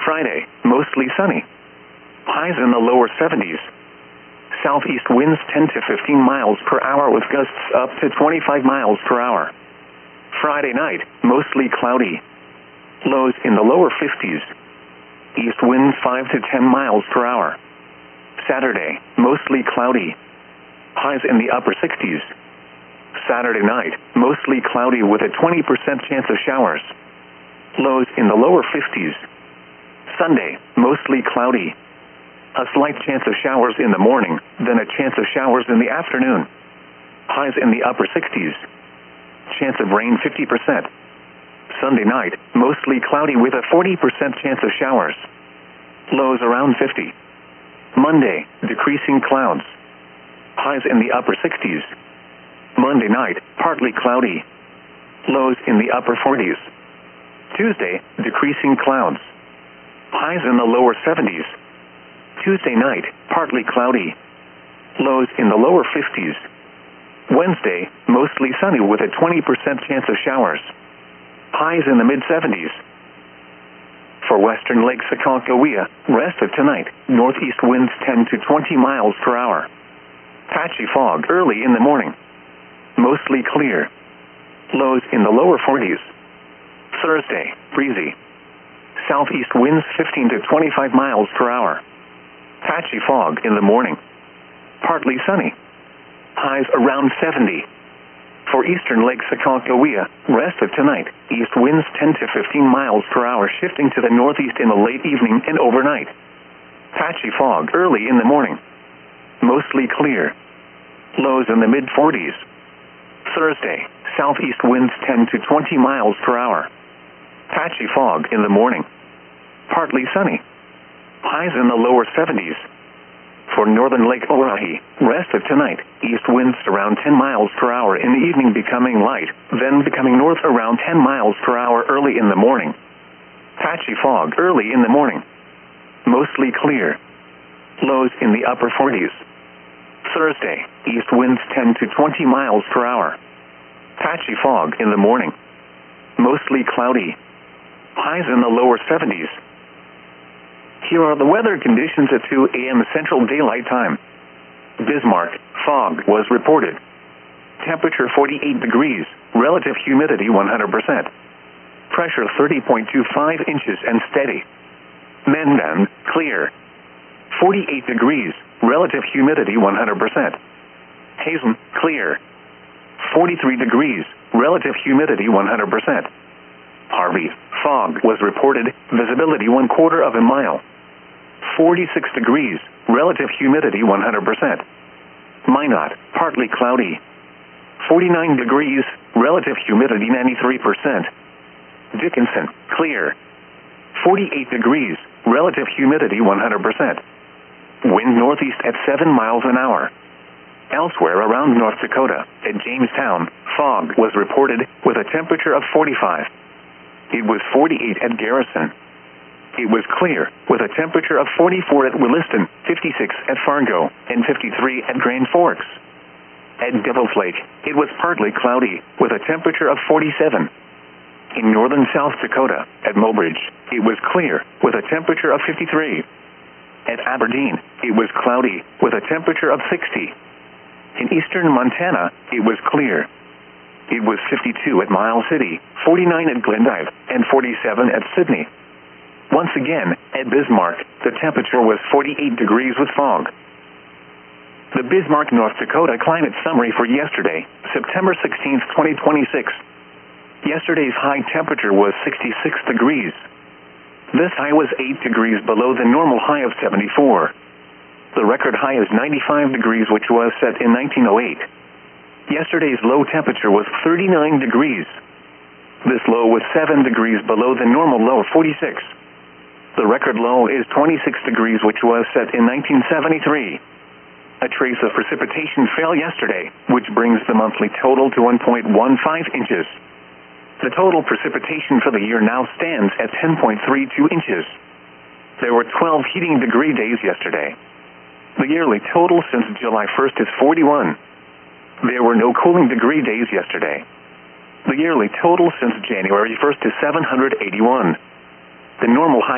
Friday, mostly sunny. Highs in the lower 70s. Southeast winds 10 to 15 miles per hour with gusts up to 25 miles per hour. Friday night, mostly cloudy. Lows in the lower 50s. East winds 5 to 10 miles per hour. Saturday, mostly cloudy. Highs in the upper 60s. Saturday night, mostly cloudy with a 20% chance of showers. Lows in the lower 50s. Sunday, mostly cloudy. A slight chance of showers in the morning, then a chance of showers in the afternoon. Highs in the upper 60s. Chance of rain 50%. Sunday night, mostly cloudy with a 40% chance of showers. Lows around 50. Monday, decreasing clouds. Highs in the upper 60s. Monday night, partly cloudy. Lows in the upper 40s. Tuesday, decreasing clouds. Highs in the lower 70s. Tuesday night, partly cloudy. Lows in the lower 50s. Wednesday, mostly sunny with a 20% chance of showers. Highs in the mid-70s. For western Lake Sacagawea, rest of tonight, northeast winds 10 to 20 miles per hour. Patchy fog early in the morning. Mostly clear. Lows in the lower 40s. Thursday, breezy. Southeast winds 15 to 25 miles per hour. Patchy fog in the morning. Partly sunny. Highs around 70. For eastern Lake Sacagawea, rest of tonight, east winds 10 to 15 miles per hour shifting to the northeast in the late evening and overnight. Patchy fog early in the morning. Mostly clear. Lows in the mid-40s. Thursday, southeast winds 10 to 20 miles per hour. Patchy fog in the morning. Partly sunny. Highs in the lower 70s. For northern Lake Oahe, rest of tonight, east winds around 10 miles per hour in the evening becoming light, then becoming north around 10 miles per hour early in the morning. Patchy fog early in the morning. Mostly clear. Lows in the upper 40s. Thursday, east winds 10 to 20 miles per hour. Patchy fog in the morning. Mostly cloudy. Highs in the lower 70s. Here are the weather conditions at 2 a.m. Central Daylight Time. Bismarck, fog was reported. Temperature 48 degrees, relative humidity 100%. Pressure 30.25 inches and steady. Mendon, clear. 48 degrees, relative humidity 100%. Hazen, clear. 43 degrees, relative humidity 100%. Harvey, fog was reported, visibility 1/4 of a mile. 46 degrees, relative humidity 100%. Minot, partly cloudy. 49 degrees, relative humidity 93%. Dickinson, clear. 48 degrees, relative humidity 100%. Wind northeast at 7 miles an hour. Elsewhere around North Dakota, at Jamestown, fog was reported with a temperature of 45. It was 48 at Garrison. It was clear with a temperature of 44 at Williston, 56 at Fargo, and 53 at Grand Forks. At Devil's Lake, it was partly cloudy with a temperature of 47. In northern South Dakota, at Mobridge, it was clear with a temperature of 53. At Aberdeen, it was cloudy with a temperature of 60. In eastern Montana, it was clear. It was 52 at Miles City, 49 at Glendive, and 47 at Sydney. Once again, at Bismarck, the temperature was 48 degrees with fog. The Bismarck, North Dakota climate summary for yesterday, September 16, 2026. Yesterday's high temperature was 66 degrees. This high was 8 degrees below the normal high of 74. The record high is 95 degrees, which was set in 1908. Yesterday's low temperature was 39 degrees. This low was 7 degrees below the normal low of 46. The record low is 26 degrees, which was set in 1973. A trace of precipitation fell yesterday, which brings the monthly total to 1.15 inches. The total precipitation for the year now stands at 10.32 inches. There were 12 heating degree days yesterday. The yearly total since July 1st is 41. There were no cooling degree days yesterday. The yearly total since January 1st is 781. The normal high